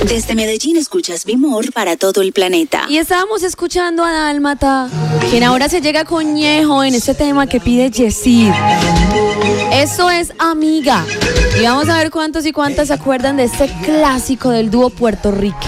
Desde Medellín escuchas Bimor para todo el planeta. Y estábamos escuchando a Dálmata, quien ahora se llega con Ñejo en este tema que pide Yesid. Eso es Amiga. Y vamos a ver cuántos y cuántas se acuerdan de este clásico del dúo puertorriqueño.